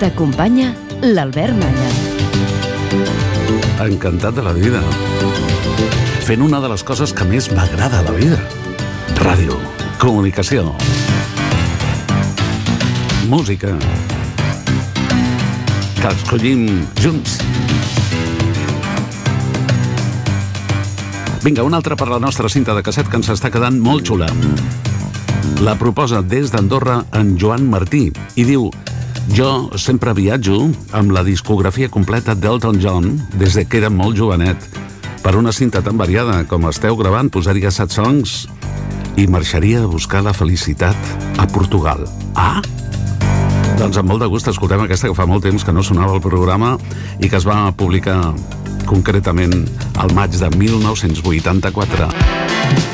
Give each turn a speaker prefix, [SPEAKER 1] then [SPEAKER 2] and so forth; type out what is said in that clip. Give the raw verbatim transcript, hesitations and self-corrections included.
[SPEAKER 1] T'acompanya l'Albert Malla.
[SPEAKER 2] Encantat de la vida. Fent una de les coses que més m'agrada a la vida. Ràdio, comunicació, música, que escollim junts. Vinga, una altra per la nostra cinta de casset que ens està quedant molt xula. La proposa des d'Andorra en Joan Martí i diu: jo sempre viatjo amb la discografia completa d'Elton John des de que era molt jovenet. Per una cinta tan variada com esteu gravant posaria set songs i marxaria a buscar la felicitat a Portugal. Ah? Doncs amb molt de gust escoltem aquesta que fa molt temps que no sonava al programa i que es va publicar concretament al maig de mil nou-cents vuitanta-quatre.